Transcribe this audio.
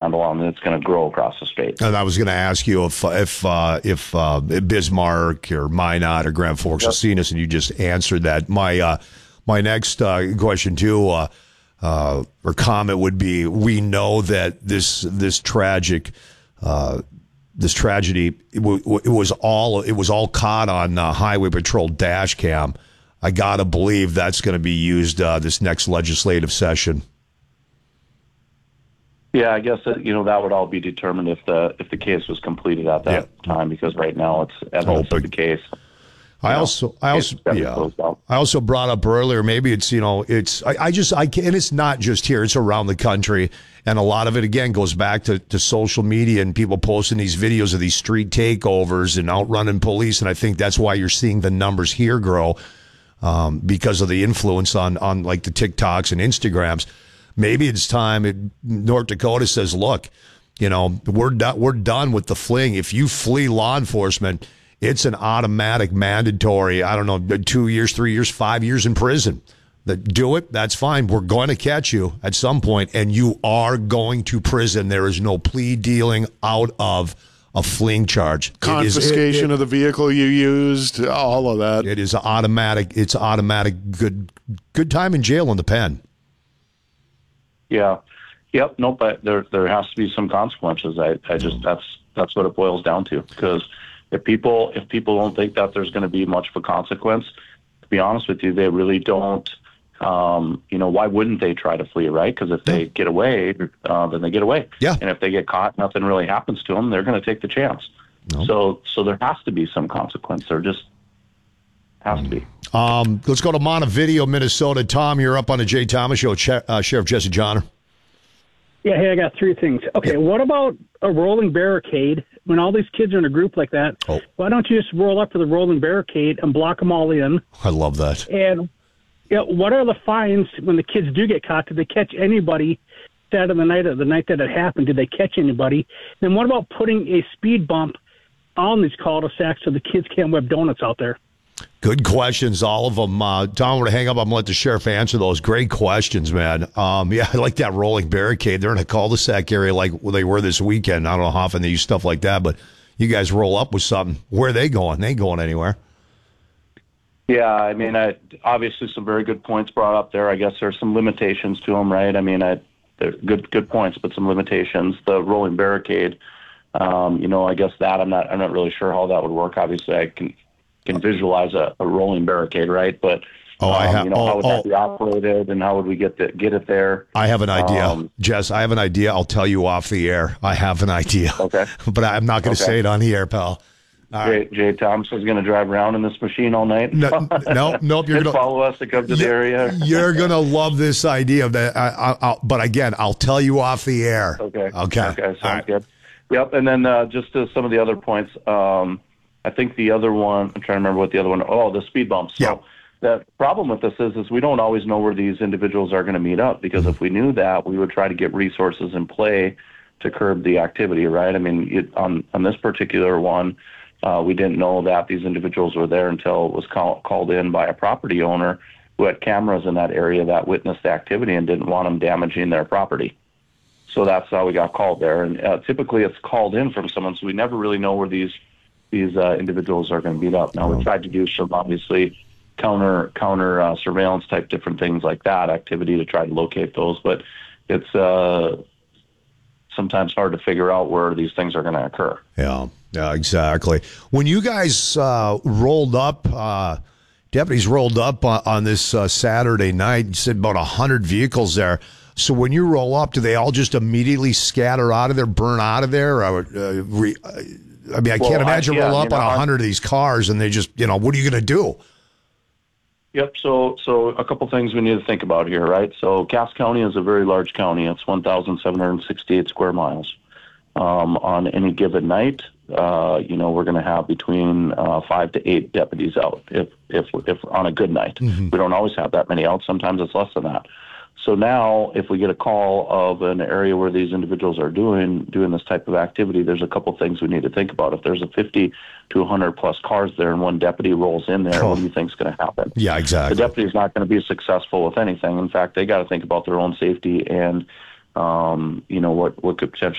handle on, and it's going to grow across the state. And I was going to ask you if Bismarck or Minot or Grand Forks have seen us, and you just answered that. My next question too, or comment would be: we know that this tragedy, it was all caught on Highway Patrol dash cam. I gotta believe that's going to be used this next legislative session. Yeah, I guess that would all be determined if the case was completed at that time, because right now it's evidence of the case. I also brought up earlier, maybe it's, I can't, and it's not just here, it's around the country. And a lot of it, again, goes back to social media and people posting these videos of these street takeovers and outrunning police. And I think that's why you're seeing the numbers here grow, because of the influence on like the TikToks and Instagrams. Maybe it's time North Dakota says, look, we're done with the fleeing. If you flee law enforcement, it's an automatic mandatory, 2 years, 3 years, 5 years in prison. Do it, that's fine. We're going to catch you at some point, and you are going to prison. There is no plea dealing out of a fleeing charge. Confiscation of the vehicle you used, all of that. It is automatic. It's automatic. Good time in jail in the pen. Yeah. Yep. Nope. But there has to be some consequences. I just that's what it boils down to. Because if people don't think that there's going to be much of a consequence, to be honest with you, they really don't. Why wouldn't they try to flee, right? Because if they get away, then they get away. Yeah. And if they get caught, nothing really happens to them. They're going to take the chance. No. So there has to be some consequence. There just has to be. Let's go to Montevideo, Minnesota. Tom, you're up on the Jay Thomas Show. Sheriff Jesse Johnner. Yeah, hey, I got three things. Okay, What about a rolling barricade? When all these kids are in a group like that, why don't you just roll up to the rolling barricade and block them all in? I love that. And what are the fines when the kids do get caught? Did they catch anybody Saturday night or the night that it happened? Did they catch anybody? Then what about putting a speed bump on these cul-de-sacs so the kids can't whip donuts out there? Good questions, all of them. Tom, I'm going to hang up. I'm going to let the sheriff answer those. Great questions, man. I like that rolling barricade. They're in a cul-de-sac area like they were this weekend. I don't know how often they use stuff like that, but you guys roll up with something. Where are they going? They ain't going anywhere. Yeah, I mean, obviously some very good points brought up there. I guess there's some limitations to them, right? I mean, they're good points, but some limitations. The rolling barricade, I guess that I'm not really sure how that would work. Obviously, I can visualize a rolling barricade, right? But how would that be operated, and how would we get it there? I have an idea, Jess. I have an idea. I'll tell you off the air. I have an idea. Okay, but I'm not going to say it on the air, pal. Jay Thompson's going to drive around in this machine all night. Nope. You're going to follow us to come to the area. You're going to love this idea of that. But again, I'll tell you off the air. Okay. Sounds good. Yep. And then just to some of the other points. I think the other one, I'm trying to remember what the other one, the speed bumps. Yeah. So the problem with this is we don't always know where these individuals are going to meet up, because if we knew that, we would try to get resources in play to curb the activity, right? I mean, on this particular one, we didn't know that these individuals were there until it was called in by a property owner who had cameras in that area that witnessed the activity and didn't want them damaging their property. So that's how we got called there. And typically it's called in from someone, so we never really know where these individuals are going to meet up. Now, we tried to do some, obviously, counter surveillance type different things like that, activity to try to locate those, but it's sometimes hard to figure out where these things are going to occur. Yeah, exactly. When you guys rolled up, deputies rolled up on this Saturday night, you said about 100 vehicles there. So when you roll up, do they all just immediately scatter out of there, burn out of there? I can't imagine roll up on 100 of these cars and they just, what are you going to do? Yep. So a couple things we need to think about here, right? So Cass County is a very large county. It's 1,768 square miles. On any given night, we're going to have between 5 to 8 deputies out if on a good night. Mm-hmm. We don't always have that many out. Sometimes it's less than that. So now, if we get a call of an area where these individuals are doing this type of activity, there's a couple things we need to think about. If there's a 50 to 100 plus cars there and one deputy rolls in there, what do you think is going to happen? Yeah, exactly. The deputy is not going to be successful with anything. In fact, they got to think about their own safety and, what could potentially